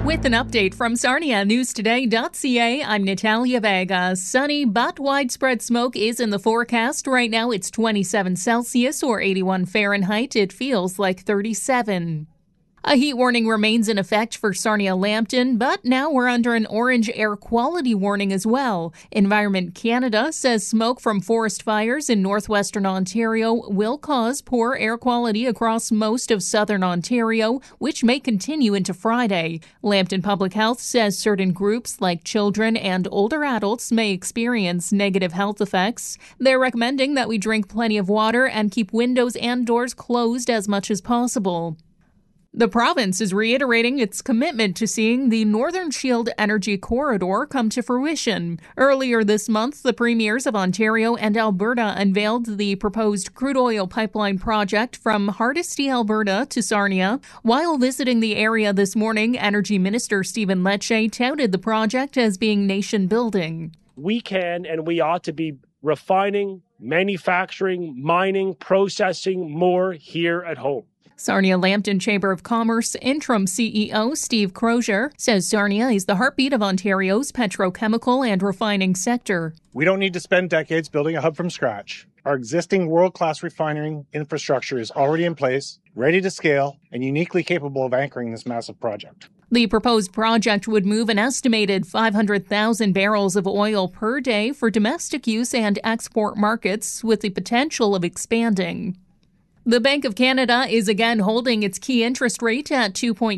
With an update from SarniaNewsToday.ca, I'm Natalia Vega. Sunny but widespread smoke is in the forecast. Right now it's 27 Celsius or 81 Fahrenheit. It feels like 37. A heat warning remains in effect for Sarnia-Lambton, but now we're under an orange air quality warning as well. Environment Canada says smoke from forest fires in northwestern Ontario will cause poor air quality across most of southern Ontario, which may continue into Friday. Lambton Public Health says certain groups like children and older adults may experience negative health effects. They're recommending that we drink plenty of water and keep windows and doors closed as much as possible. The province is reiterating its commitment to seeing the Northern Shield Energy Corridor come to fruition. Earlier this month, the premiers of Ontario and Alberta unveiled the proposed crude oil pipeline project from Hardisty, Alberta to Sarnia. While visiting the area this morning, Energy Minister Stephen Lecce touted the project as being nation-building. We can and we ought to be refining, manufacturing, mining, processing more here at home. Sarnia-Lambton Chamber of Commerce interim CEO Steve Crozier says Sarnia is the heartbeat of Ontario's petrochemical and refining sector. We don't need to spend decades building a hub from scratch. Our existing world-class refining infrastructure is already in place, ready to scale, and uniquely capable of anchoring this massive project. The proposed project would move an estimated 500,000 barrels of oil per day for domestic use and export markets, with the potential of expanding. The Bank of Canada is again holding its key interest rate at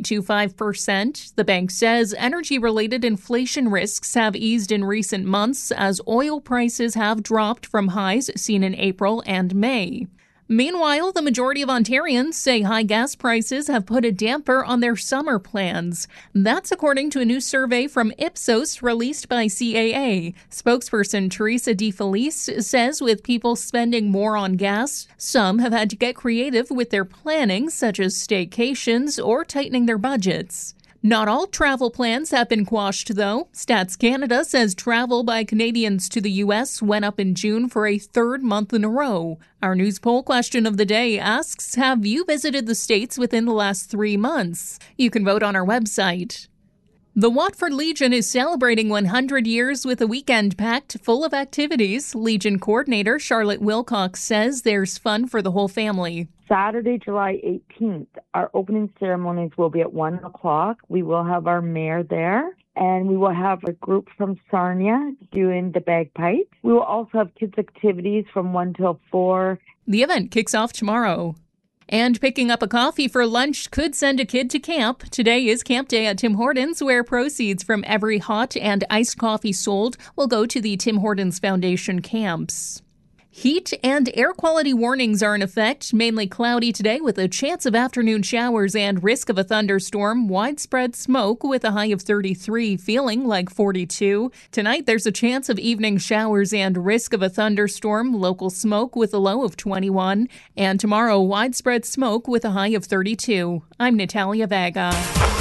2.25%. The bank says energy-related inflation risks have eased in recent months as oil prices have dropped from highs seen in April and May. Meanwhile, the majority of Ontarians say high gas prices have put a damper on their summer plans. That's according to a new survey from Ipsos released by CAA. Spokesperson Teresa DeFelice says with people spending more on gas, some have had to get creative with their planning, such as staycations or tightening their budgets. Not all travel plans have been quashed, though. Stats Canada says travel by Canadians to the U.S. went up in June for a third month in a row. Our news poll question of the day asks, have you visited the States within the last 3 months? You can vote on our website. The Watford Legion is celebrating 100 years with a weekend packed full of activities. Legion coordinator Charlotte Wilcox says there's fun for the whole family. Saturday, July 18th, our opening ceremonies will be at 1 o'clock. We will have our mayor there, and we will have a group from Sarnia doing the bagpipes. We will also have kids' activities from 1 till 4. The event kicks off tomorrow. And picking up a coffee for lunch could send a kid to camp. Today is Camp Day at Tim Hortons, where proceeds from every hot and iced coffee sold will go to the Tim Hortons Foundation camps. Heat and air quality warnings are in effect, mainly cloudy today with a chance of afternoon showers and risk of a thunderstorm. Widespread smoke with a high of 33, feeling like 42. Tonight there's a chance of evening showers and risk of a thunderstorm, local smoke with a low of 21. And tomorrow, widespread smoke with a high of 32. I'm Natalia Vega.